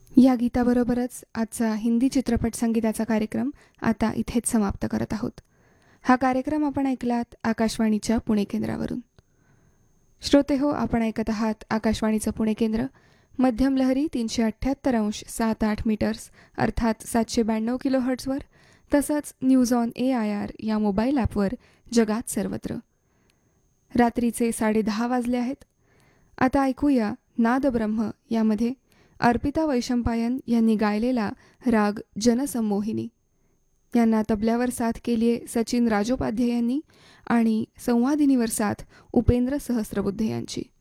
या गीताबरोबरच आजचा हिंदी चित्रपट संगीताचा कार्यक्रम आता इथेच समाप्त करत आहोत. हा कार्यक्रम आपण ऐकलात आकाशवाणीच्या पुणे केंद्रावरून. श्रोते हो, आपण ऐकत आहात आकाशवाणीचं पुणे केंद्र. मध्यम लहरी 378.78 मीटर्स अर्थात 792 किलोहर्ट्झवर, तसंच न्यूज ऑन AIR या मोबाईल ॲपवर जगात सर्वत्र. रात्रीचे 10:30 वाजले आहेत. आता ऐकूया नादब्रह्म यामध्ये अर्पिता वैशंपायन यांनी गायलेला राग जनसंमोहिनी. यांना तबल्यावर साथ केली आहे सचिन राजोपाध्ये यांनी आणि संवादिनीवर साथ उपेंद्र सहस्त्रबुद्धे यांची.